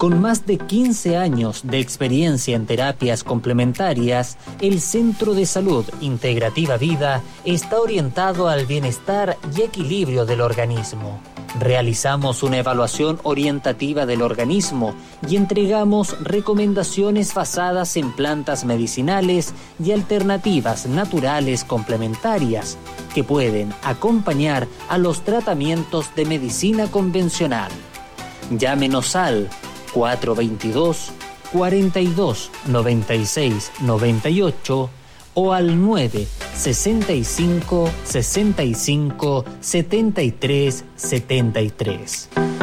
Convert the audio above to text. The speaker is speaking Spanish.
Con más de 15 años de experiencia en terapias complementarias, el Centro de Salud Integrativa Vida está orientado al bienestar y equilibrio del organismo. Realizamos una evaluación orientativa del organismo y entregamos recomendaciones basadas en plantas medicinales y alternativas naturales complementarias que pueden acompañar a los tratamientos de medicina convencional. Llámenos al 422 42 96 98 o al 9 65 65 73 73.